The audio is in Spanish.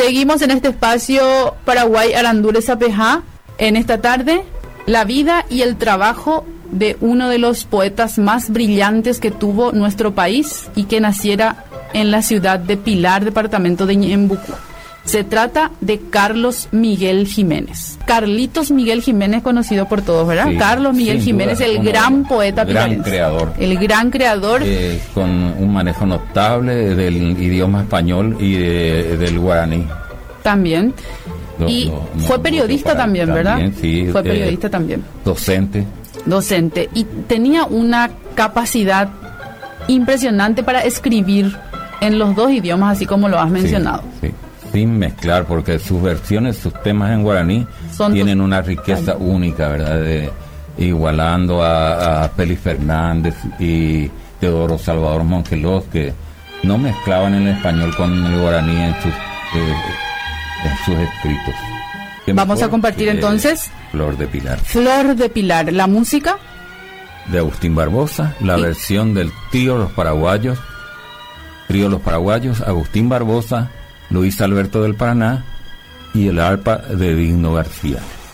Seguimos en este espacio Paraguay Arandure Sapejá. En esta tarde, la vida y el trabajo de uno de los poetas más brillantes que tuvo nuestro país y que naciera en la ciudad de Pilar, departamento de Ñembucú. Se trata de Carlos Miguel Jiménez. Carlitos Miguel Jiménez, conocido por todos, ¿verdad? Sí, Carlos Miguel Jiménez, el gran poeta pilarense. Creador. El gran creador. Con un manejo notable del idioma español y del guaraní. También. Fue periodista también, ¿verdad? Sí, fue periodista también. Docente. Y tenía una capacidad impresionante para escribir en los dos idiomas, así como lo has mencionado. Sí. Sin mezclar, porque sus versiones, sus temas en guaraní tienen una riqueza única, ¿verdad? Igualando a Félix Fernández y Teodoro Salvador Mongelós, que no mezclaban el español con el guaraní en sus escritos. Vamos a compartir entonces Flor de Pilar. Flor de Pilar, la música de Agustín Barbosa, la versión del Trío Los Paraguayos, Agustín Barbosa, Luis Alberto del Paraná y el arpa de Digno García.